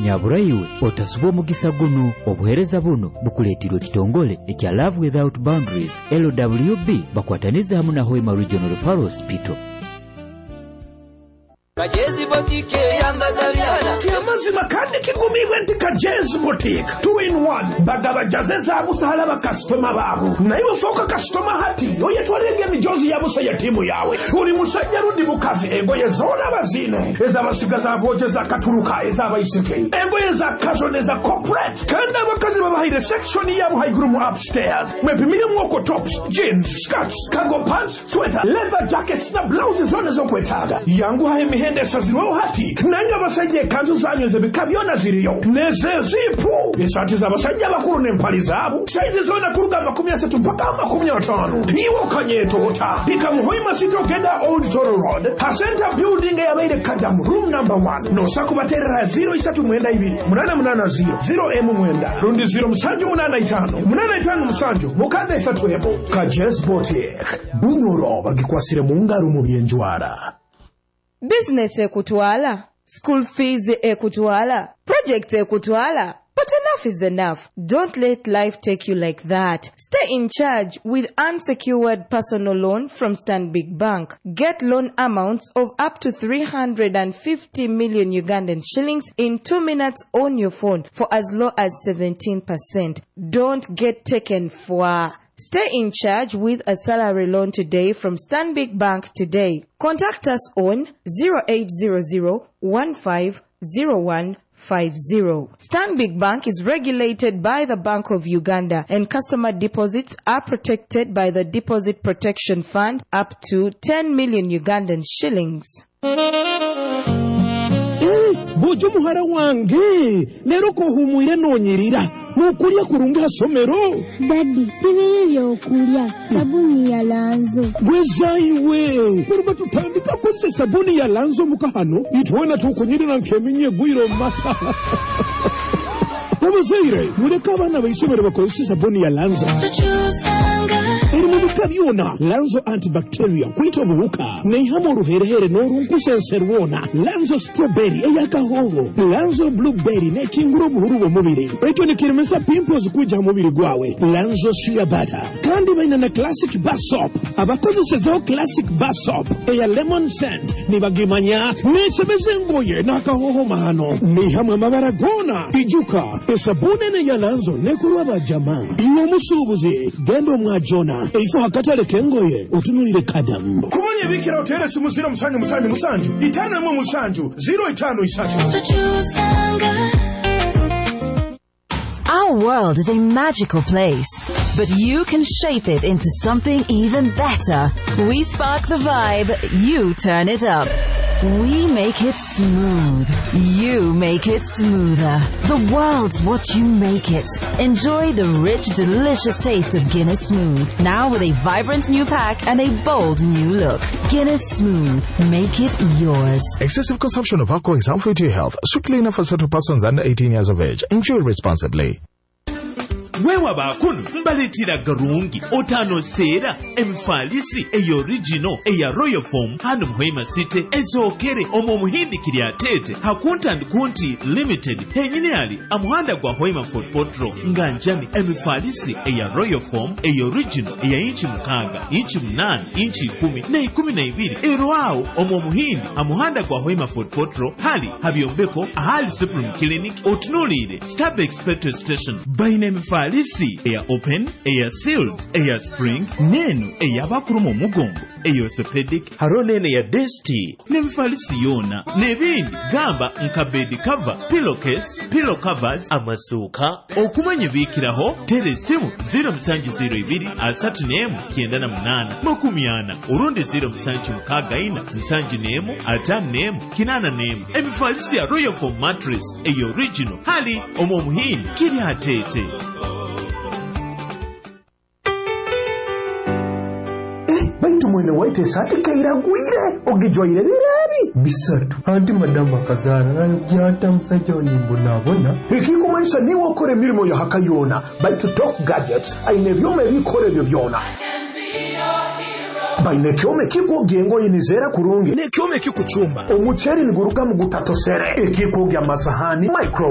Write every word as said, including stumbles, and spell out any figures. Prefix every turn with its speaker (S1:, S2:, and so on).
S1: nyaburayiwe otasuba omugisa guno obuhereza buno bukuleetirwa ekitongole ekya Love Without Boundaries L W B bakwataniza hamu na Hoima Regional Referral Hospital.
S2: Kajezi botike yambaza byala
S3: yamazima kandi kigumibwe nti Kajezi botike two in one bagaba jazeza abusahala ba customer babo nayo foka customer hati oye twarege mijozi yabusa ya timu yawe uri musajja rudi bukazi engoye zona bazine ezabasigaza avoje za katuruka ezabayisike engoye za kazone za corporate kandi abakazi babahire section yabo haiguru mu upstairs mwepimire mwoko tops jeans skirts cargo pants sweater leather jackets na blouses zone zo kwetaga yangu haimi hende saziro hati nanyo abasajja kanzu zanyu zebikabyona ziriyo neze zipu esati z'abasajja bakuru n'empali zaabo size zona kuruga makumi asatu mpaka makumi atano niwo kanyetota ikamuhoima sitogenda Old Toro Road ha center building yabaire Kadamu room number one no sakubaterera zero isatu mwenda ibiri munana munana zero zero emu mwenda rundi zero musanju munana itano munana itano musanju mukanda isatu ebo Kajezi Boutique bunyoro bagikwasire mu ngaro mu byenjwara.
S4: Business ekutwala, school fees ekutwala, project ekutwala. But enough is enough. Don't let life take you like that. Stay in charge with unsecured personal loan from Stanbic Bank. Get loan amounts of up to three hundred fifty million Ugandan shillings in two minutes on your phone for as low as seventeen percent. Don't get taken for. Stay in charge with a salary loan today from Stanbic Bank today. Contact us on zero eight zero zero one five zero one five zero. Stanbic Bank is regulated by the Bank of Uganda and customer deposits are protected by the Deposit Protection Fund up to ten million Ugandan shillings.
S3: Bojo muhara wange lero ko humwire nonyirira mukulya kurunga somero
S5: Daddy tibiri byokulya sabuni ya Lanzo
S3: gwezaiwe kuruba tutandika kose sabuni ya Lanzo mukahano itwana tukunyirira nkeminye gwiro mata Obuzaire muleka abana bayisomero bakozesa sabuni ya Lanzo Kabyona Lanzo antibacterial kwito buruka neihamo ruherehere norunkusenserwona Lanzo strawberry eyakahoho Lanzo blueberry ne kinguro buhuru bomubiri ekyo nikiremesa pimples kuja mubiri gwawe Lanzo shea butter kandi baina na classic bar soap abakozesa classic bar soap eya lemon scent nibagimanya nechebeze ngoye nakahoho mahano neihamo amabara gona ijuka esabune ne ya Lanzo nekurwa bajama iwo musubuze gendo mwajona eifo hakatale kengoye utunulire Kadamu kumanye bikira hotel simusira musanju musanju musanju itana mu musanju zero itano isatu.
S6: Our world is a magical place, but you can shape it into something even better. We spark the vibe, you turn it up. We make it smooth. You make it smoother. The world's what you make it. Enjoy the rich, delicious taste of Guinness Smooth. Now with a vibrant new pack and a bold new look. Guinness Smooth. Make it yours.
S7: Excessive consumption of alcohol is harmful to your health. Strictly enough for certain persons under eighteen years of age. Enjoy responsibly.
S8: Wewa bakunu mbaletira garungi otano sera emfalisi eyo original eya Royal Form hano Muhima City ezokere omo muhindi kiri atete hakunta ndikunti limited henyine ali amuhanda gwa Hoima Fort Potro nganjani emfalisi eya Royal Form eyo original eya inchi mukanga inchi munani inchi kumi na ikumi na ibiri erwao omo muhindi amuhanda gwa Hoima Fort Potro hali habiombeko ahali Supreme Clinic otunulire Starbex petrol station baina emfalisi Lisi, eya open, eya sealed, eya spring, nenu, eya bakurumo mugongo, eya orthopedic, haronene ya desti, nemfalisi yona, nebindi, gamba, nkabedi cover, pillowcase, pillow covers, amasuka, okumanye vikiraho, tere simu, zero msanju zero ibiri, asatu nemu, kiendana mnana, makumiana, urundi zero msanju mkaga ina, msanju nemu, atan nemu, kinana nemu, emfalisi ya Royal Form mattress, eya original, hali, omo muhini, kiri hatete.
S3: Baitu mwene waite sati kairagwire ogijwaire birabi
S9: bisatu anti madama kazara njata msajoni mbonabona
S3: ikiko maisha ni wakore mirimo ya hakayona baitu Top Gadgets aine byome bikore byo byona baine kyome kiko gengo inizera kurungi ne kyome kikuchumba omucheri niguruka mu gutatosere ikiko gya masahani micro